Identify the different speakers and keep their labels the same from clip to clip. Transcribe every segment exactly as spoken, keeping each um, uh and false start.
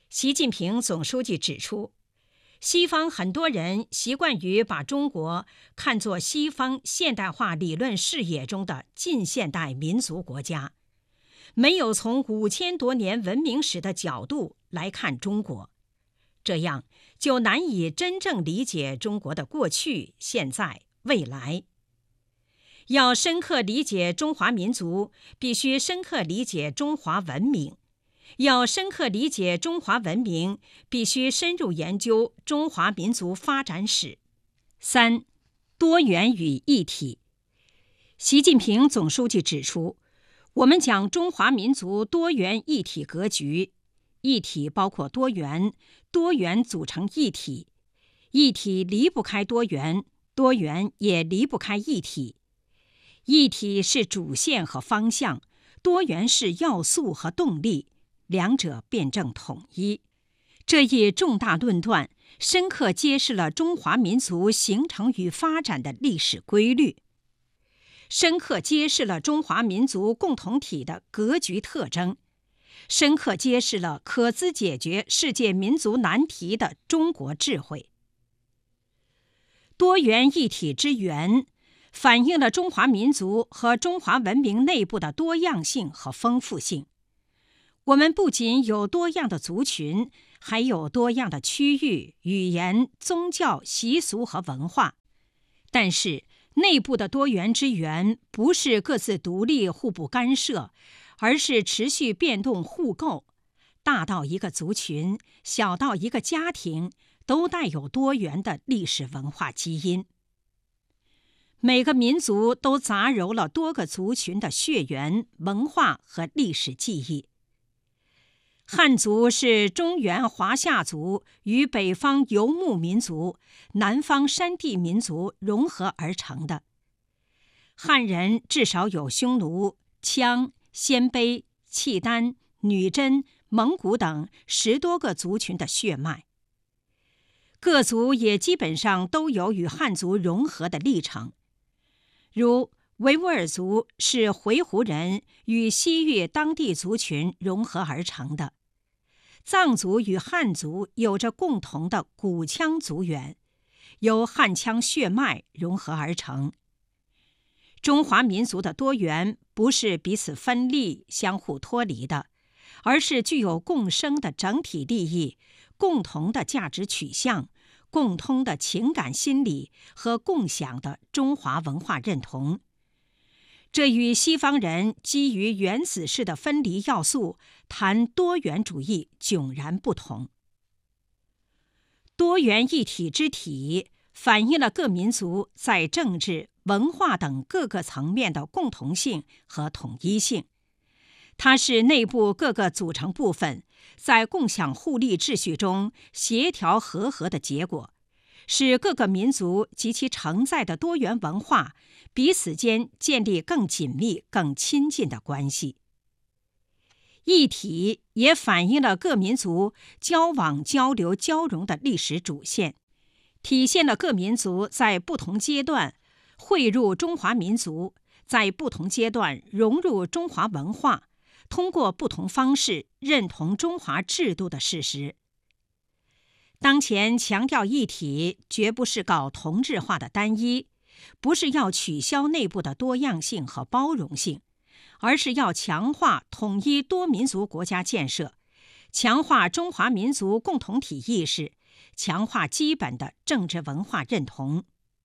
Speaker 1: 习近平总书记指出，西方很多人习惯于把中国看作西方现代化理论视野中的近现代民族国家，没有从五千多年文明史的角度来看中国，这样就难以真正理解中国的过去、现在、未来。要深刻理解中华民族，必须深刻理解中华文明；要深刻理解中华文明，必须深入研究中华民族发展史。三、多元与一体。习近平总书记指出，我们讲中华民族多元一体格局，一体包括多元，多元组成一体，一体离不开多元，多元也离不开一体。一体是主线和方向，多元是要素和动力，两者辩证统一。这一重大论断深刻揭示了中华民族形成与发展的历史规律，深刻揭示了中华民族共同体的格局特征，深刻揭示了可资解决世界民族难题的中国智慧。多元一体之源，反映了中华民族和中华文明内部的多样性和丰富性。我们不仅有多样的族群，还有多样的区域、语言、宗教、习俗和文化。但是，内部的多元之源不是各自独立、互不干涉，而是持续变动互构。大到一个族群，小到一个家庭，都带有多元的历史文化基因。每个民族都杂糅了多个族群的血缘、文化和历史记忆。汉族是中原华夏族与北方游牧民族、南方山地民族融合而成的。汉人至少有匈奴、羌、鲜卑、契丹、女真、蒙古等十多个族群的血脉。各族也基本上都有与汉族融合的历程。如维吾尔族是回鹘人与西域当地族群融合而成的，藏族与汉族有着共同的古羌族源，由汉羌血脉融合而成。中华民族的多元不是彼此分立、相互脱离的，而是具有共生的整体利益、共同的价值取向、共通的情感心理和共享的中华文化认同。这与西方人基于原子式的分离要素谈多元主义迥然不同。多元一体之体反映了各民族在政治、文化等各个层面的共同性和统一性。它是内部各个组成部分在共享互利秩序中协调和合的结果，使各个民族及其承载的多元文化彼此间建立更紧密、更亲近的关系。一体也反映了各民族交往、交流、交融的历史主线，体现了各民族在不同阶段汇入中华民族，在不同阶段融入中华文化，通过不同方式认同中华制度的事实。当前强调一体，绝不是搞同质化的单一，不是要取消内部的多样性和包容性，而是要强化统一多民族国家建设，强化中华民族共同体意识，强化基本的政治文化认同。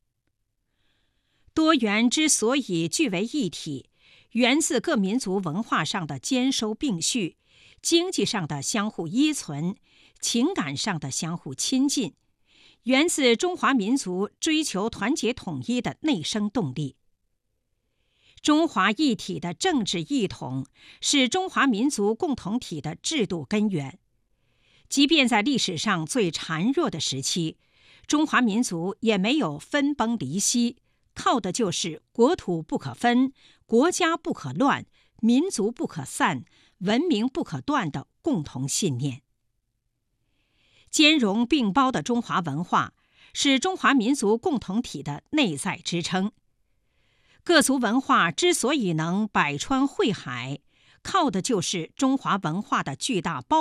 Speaker 1: 多元之所以具为一体，源自各民族文化上的兼收并蓄，经济上的相互依存，情感上的相互亲近，源自中华民族追求团结统一的内生动力。中华一体的政治一统是中华民族共同体的制度根源。即便在历史上最孱弱的时期，中华民族也没有分崩离析，靠的就是国土不可分、国家不可乱、民族不可散、文明不可断的共同信念。兼容并包的中华文化是中华民族共同体的内在支撑。各族文化之所以能百川汇海，靠的就是中华文化的巨大包